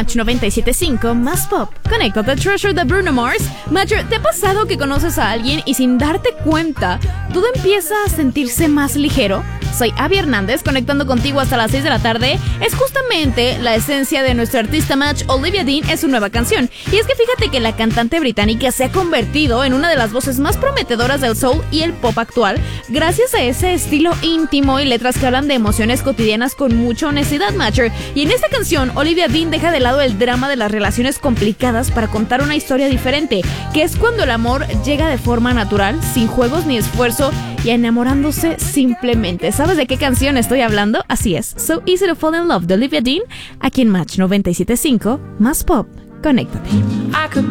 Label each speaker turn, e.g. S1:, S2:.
S1: Match 97.5 más pop. Conéctate, Treasure de Bruno Mars. Matcher, ¿te ha pasado que conoces a alguien y sin darte cuenta todo empieza a sentirse más ligero? Soy Abby Hernández, conectando contigo hasta las 6 de la tarde. Es justamente la esencia de nuestra artista Match, Olivia Dean, es su nueva canción. Y es que fíjate que la cantante británica se ha convertido en una de las voces más prometedoras del soul y el pop actual, gracias a ese estilo íntimo y letras que hablan de emociones cotidianas con mucha honestidad, Matcher. Y en esta canción, Olivia Dean deja de lado el drama de las relaciones complicadas para contar una historia diferente, que es cuando el amor llega de forma natural, sin juegos ni esfuerzo, y enamorándose simplemente. ¿Sabes de qué canción estoy hablando? Así es, So Easy to Fall in Love de Olivia Dean, aquí en Match 97.5 más pop. Conéctate.
S2: I could